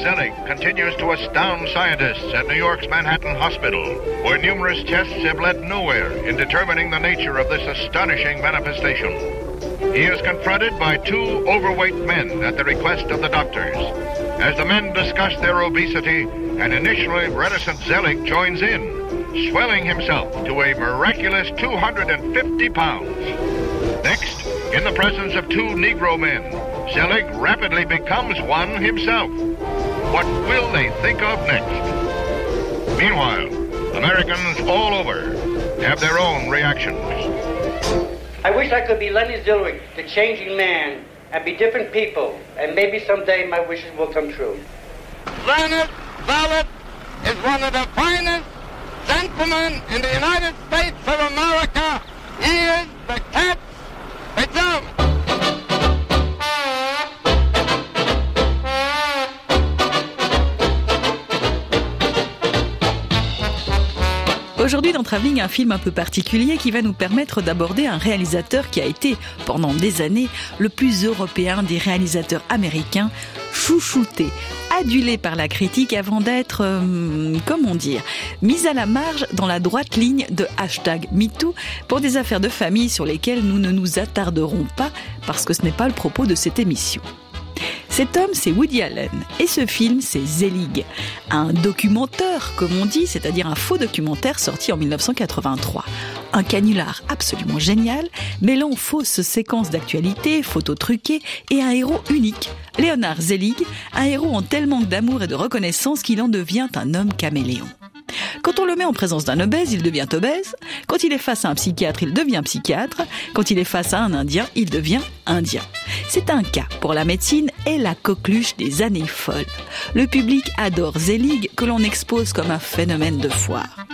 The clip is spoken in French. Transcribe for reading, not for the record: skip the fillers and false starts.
Zelig continues to astound scientists at New York's Manhattan Hospital, where numerous tests have led nowhere in determining the nature of this astonishing manifestation. He is confronted by two overweight men at the request of the doctors. As the men discuss their obesity, an initially reticent Zelig joins in, swelling himself to a miraculous 250 pounds. Next, in the presence of two Negro men, Zelig rapidly becomes one himself. What will they think of next? Meanwhile, Americans all over have their own reactions. I wish I could be Lenny Zilwig, the changing man, and be different people, and maybe someday my wishes will come true. Leonard Vallet is one of the finest gentlemen in the United States of America. He is the cat pajamas. Aujourd'hui dans Travelling, un film un peu particulier qui va nous permettre d'aborder un réalisateur qui a été, pendant des années, le plus européen des réalisateurs américains, chouchouté, adulé par la critique avant d'être, mis à la marge dans la droite ligne de #MeToo pour des affaires de famille sur lesquelles nous ne nous attarderons pas parce que ce n'est pas le propos de cette émission. Cet homme, c'est Woody Allen, et ce film, c'est Zelig, un documentaire, comme on dit, c'est-à-dire un faux documentaire sorti en 1983. Un canular absolument génial, mêlant fausses séquences d'actualité, photos truquées et un héros unique, Leonard Zelig, un héros en tel manque d'amour et de reconnaissance qu'il en devient un homme caméléon. Quand on le met en présence d'un obèse, il devient obèse. Quand il est face à un psychiatre, il devient psychiatre. Quand il est face à un Indien, il devient Indien. C'est un cas pour la médecine et la coqueluche des années folles. Le public adore Zelig, que l'on expose comme un phénomène de foire.